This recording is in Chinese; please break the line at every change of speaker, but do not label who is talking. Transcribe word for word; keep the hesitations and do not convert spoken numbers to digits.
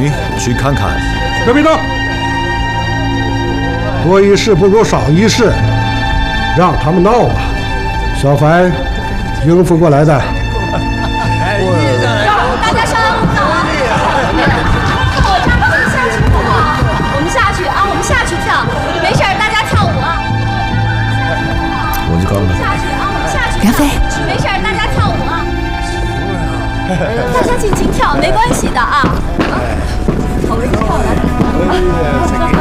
你去看看。
别别动！多一事不如少一事，让他们闹吧。小凡应付过来的。
大家稍安勿躁啊！我家我们下去好不好？我们下去啊，我们下去跳，没事，大家跳舞啊。
我就讲了。
下去啊，我们下去。
杨飞，
没事，大家跳舞啊。大家尽情跳，没关系的啊。啊，好会跳的。